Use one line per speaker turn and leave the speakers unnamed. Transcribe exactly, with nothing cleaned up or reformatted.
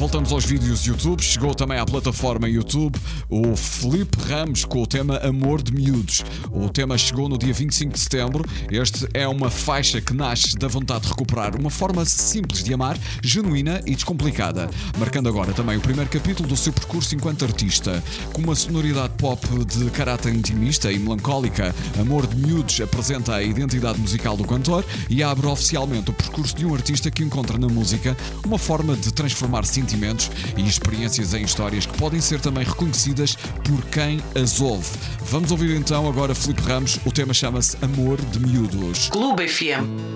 voltamos aos vídeos YouTube. Chegou também à plataforma YouTube o Filipe Ramos com o tema Amor de Miúdos. O tema chegou no dia vinte e cinco de setembro. Este é uma faixa que nasce da vontade de recuperar uma forma simples de amar, genuína e descomplicada, marcando agora também o primeiro capítulo do seu percurso enquanto artista. Com uma sonoridade pop de caráter intimista e melancólica, Amor de Miúdos apresenta a identidade musical do cantor e abre oficialmente o percurso de um artista que encontra na música uma forma de transformar sentimentos e experiências em histórias que podem ser também reconhecidas por quem as ouve. Vamos ouvir então agora Filipe Ramos, o tema chama-se Amor de Miúdos.
Clube F M.